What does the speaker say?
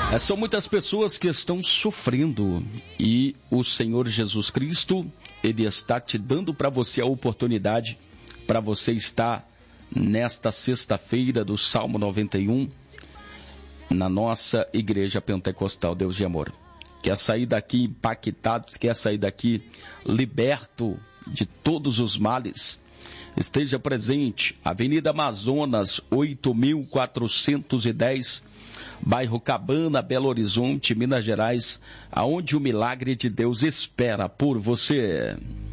São muitas pessoas que estão sofrendo e o Senhor Jesus Cristo, Ele está te dando para você a oportunidade para você estar nesta sexta-feira do Salmo 91 na nossa Igreja Pentecostal Deus de Amor. Quer sair daqui impactado, quer sair daqui liberto de todos os males? Esteja presente, Avenida Amazonas, 8.410, bairro Cabana, Belo Horizonte, Minas Gerais, aonde o milagre de Deus espera por você.